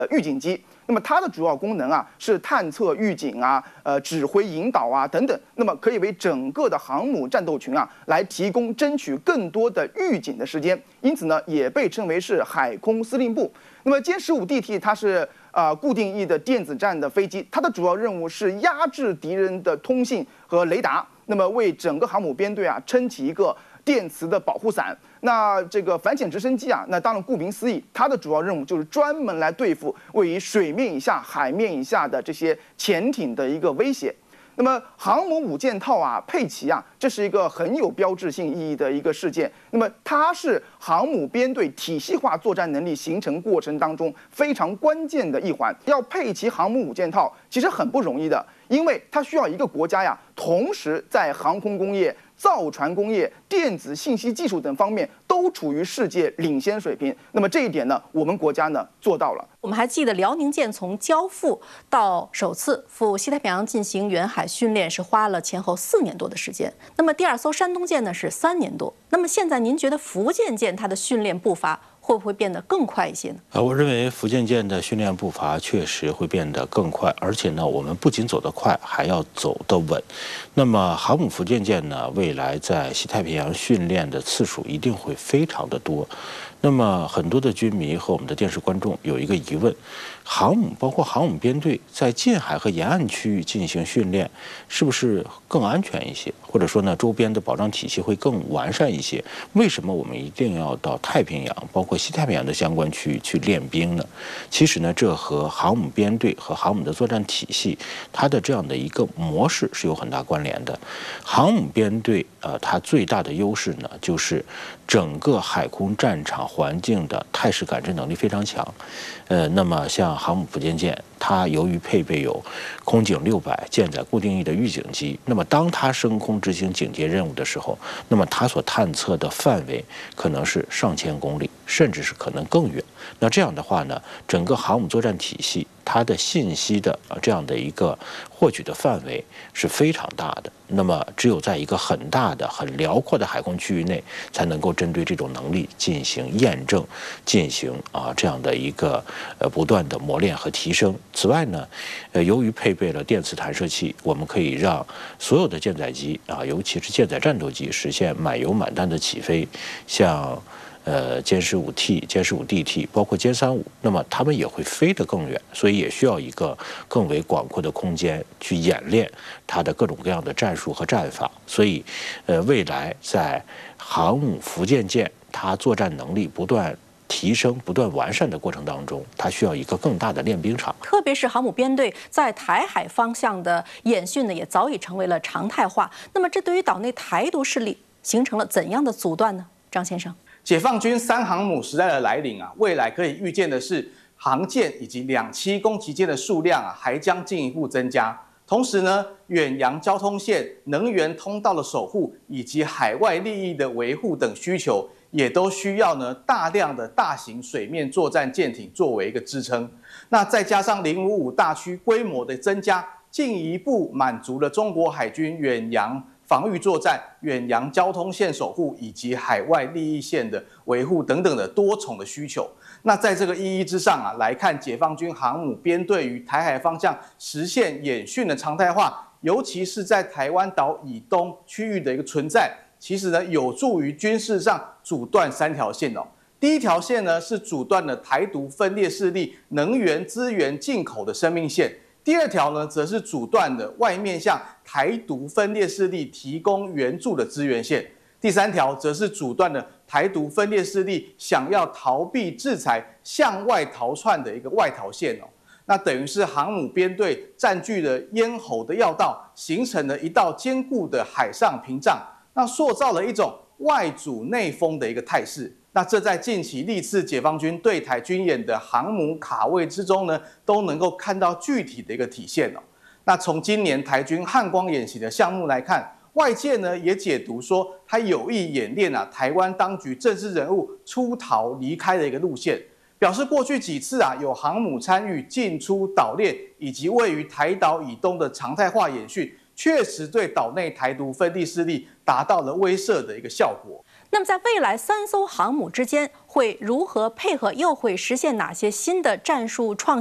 预警机。那么它的主要功能啊是探测、预警啊、指挥、引导啊等等。那么可以为整个的航母战斗群啊来提供争取更多的预警的时间，因此呢也被称为是海空司令部。那么歼15DT它是固定翼的电子战的飞机，它的主要任务是压制敌人的通信和雷达，那么为整个航母编队啊撑起一个电磁的保护伞。那这个反潜直升机啊，那当然顾名思义，它的主要任务就是专门来对付位于水面以下、海面以下的这些潜艇的一个威胁。那么航母五件套啊，配齐啊，这是一个很有标志性意义的一个事件。那么它是航母编队体系化作战能力形成过程当中非常关键的一环。要配齐航母五件套，其实很不容易的，因为它需要一个国家呀，同时在航空工业、造船工业、电子信息技术等方面都处于世界领先水平。那么这一点呢，我们国家呢做到了。 我们还记得辽宁舰从交付到首次赴西太平洋进行远海训练是花了前后4年多的时间。那么第2艘山东舰呢是3年多。那么现在您觉得福建舰它的训练步伐会不会变得更快一些呢？ 我认为福建舰的训练步伐确实会变得更快，而且呢，我们不仅走得快，还要走得稳。那么航母福建舰呢，未来在西太平洋训练的次数一定会非常的多。那么很多的军迷和我们的电视观众有一个疑问：航母包括航母编队在近海和沿岸区域进行训练，是不是更安全一些？或者说呢，周边的保障体系会更完善一些？为什么我们一定要到太平洋，包括西太平洋的相关区域去练兵呢？其实呢，这和航母编队和航母的作战体系，它的这样的一个模式是有很大关联的。航母编队它最大的优势呢，就是整个海空战场环境的态势感知能力非常强。那么像航母福建舰，它由于配备有空警600舰载固定翼的预警机，那么当它升空执行警戒任务的时候，那么它所探测的范围可能是上千公里，甚至是可能更远。那这样的话呢，整个航母作战体系它的信息的这样的一个获取的范围是非常大的。那么只有在一个很大的、很辽阔的海空区域内，才能够针对这种能力进行验证，进行这样的一个不断的磨练和提升。此外呢，由于配备了电磁弹射器，我们可以让所有的舰载机尤其是舰载战斗机实现满油满弹的起飞，像歼15T、歼15DT，包括歼35，那么它们也会飞得更远，所以也需要一个更为广阔的空间去演练它的各种各样的战术和战法。所以，未来在航母福建舰它作战能力不断提升、不断完善的过程当中，它需要一个更大的练兵场。 特别是航母编队在台海方向的演训呢，也早已成为了常态化。那么，这对于岛内台独势力形成了怎样的阻断呢？张先生， 解放军3航母时代的来临啊，未来可以预见的是，航舰以及两栖攻击舰的数量啊，还将进一步增加。同时呢，远洋交通线、能源通道的守护以及海外利益的维护等需求，也都需要呢大量的大型水面作战舰艇作为一个支撑。那再加上055大区规模的增加，进一步满足了中国海军远洋防御作战、远洋交通线守护以及海外利益线的维护等等的多重的需求。那在这个意义之上啊，来看解放军航母编队于台海方向实现演训的常态化，尤其是在台湾岛以东区域的一个存在，其实呢有助于军事上阻断3条线哦。第一条线呢是阻断了台独分裂势力能源资源进口的生命线。第2条呢，则是阻断了外面向台独分裂势力提供援助的资源线。第3条则是阻断了台独分裂势力想要逃避制裁、向外逃窜的一个外逃线哦。那等于是航母编队占据了咽喉的要道，形成了一道坚固的海上屏障，那塑造了一种外阻内封的一个态势。那这在近期历次解放军对台军演的航母卡位之中呢，都能够看到具体的一个体现哦。那从今年台军汉光演习的项目来看，外界呢也解读说，他有意演练台湾当局政治人物出逃离开的一个路线，表示过去几次有航母参与进出岛链以及位于台岛以东的常态化演训，确实对岛内台独分裂势力达到了威慑的一个效果。 那么在未来3艘航母之间会如何配合，又会实现哪些新的战术创